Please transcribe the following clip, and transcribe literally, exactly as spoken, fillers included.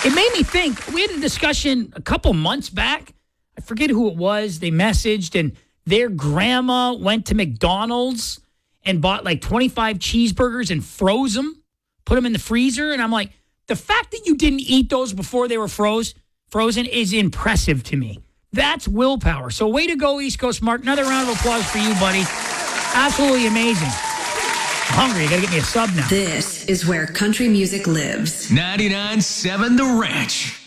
It made me think. We had a discussion a couple months back. I forget who it was. They messaged, and their grandma went to McDonald's and bought like twenty-five cheeseburgers and froze them, put them in the freezer. And I'm like, the fact that you didn't eat those before they were froze, frozen is impressive to me. That's willpower. So way to go, East Coast Mark. Another round of applause for you, buddy. Absolutely amazing. I'm hungry. You got to get me a sub now. This is where country music lives. ninety-nine point seven The Ranch.